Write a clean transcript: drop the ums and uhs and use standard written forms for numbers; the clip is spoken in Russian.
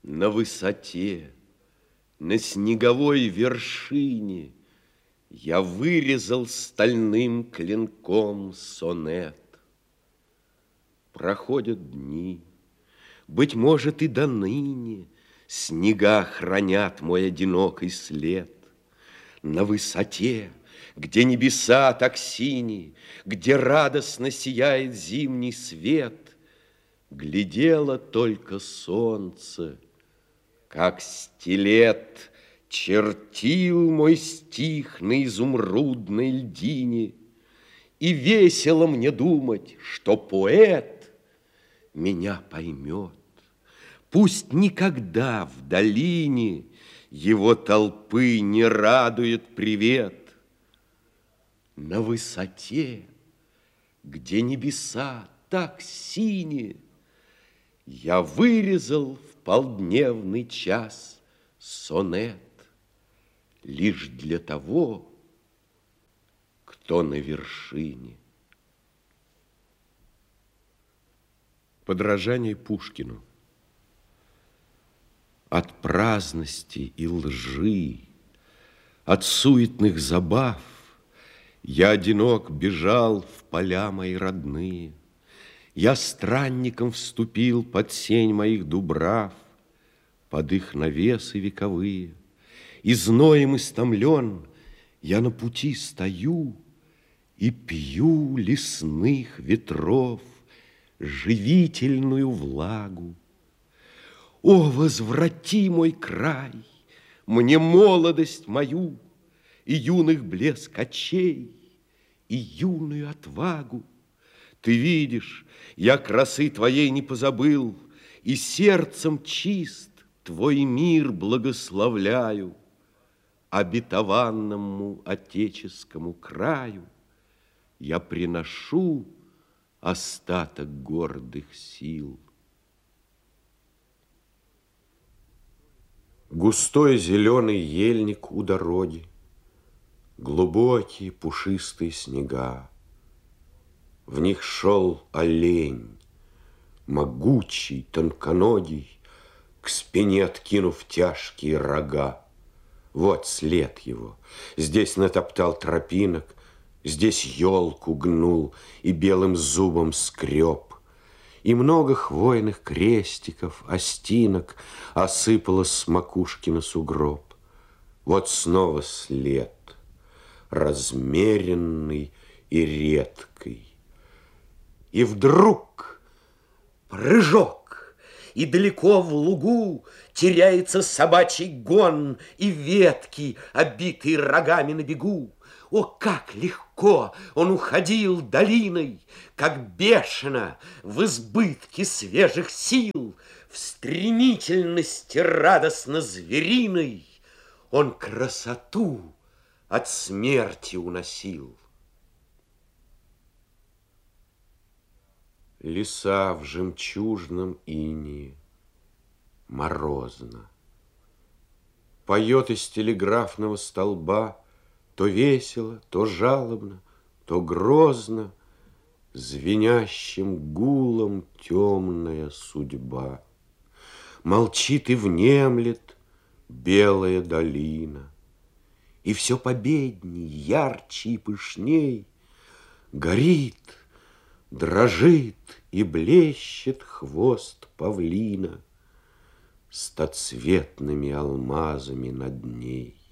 На высоте, на снеговой вершине Я вырезал стальным клинком сонет. Проходят дни, быть может, и до ныне Снега хранят мой одинокий след. На высоте, где небеса так сини, Где радостно сияет зимний свет, Глядело только солнце, как стилет чертил мой стих на изумрудной льдине. И весело мне думать, что поэт меня поймет. Пусть никогда в долине его толпы не радует привет. На высоте, где небеса так сини, я вырезал в полдневный час сонет лишь для того, кто на вершине. Подражание Пушкину. От праздности и лжи, от суетных забав Я одинок бежал в поля мои родные. Я странником вступил под сень моих дубрав, Под их навесы вековые. И зноем истомлен я на пути стою И пью лесных ветров живительную влагу. О, возврати мой край, мне молодость мою, И юных блеск очей, и юную отвагу. Ты видишь, я красы твоей не позабыл, И сердцем чист твой мир благословляю. Обетованному отеческому краю Я приношу остаток гордых сил. Густой зеленый ельник у дороги, Глубокие пушистые снега. В них шел олень, могучий, тонконогий, К спине откинув тяжкие рога. Вот след его. Здесь натоптал тропинок, Здесь елку гнул и белым зубом скреб. И много хвойных крестиков, остинок Осыпалось с макушки на сугроб. Вот снова след, размеренный и редкий. И вдруг прыжок, и далеко в лугу Теряется собачий гон, и ветки, обитые рогами на бегу. О, как легко он уходил долиной, как бешено в избытке свежих сил, в стремительности радостно звериной он красоту от смерти уносил. Леса в жемчужном инее, морозно. Поет из телеграфного столба то весело, то жалобно, то грозно, Звенящим гулом темная судьба. Молчит и внемлет белая долина, И все победней, ярче и пышней Горит, дрожит и блещет хвост павлина Стоцветными алмазами над ней.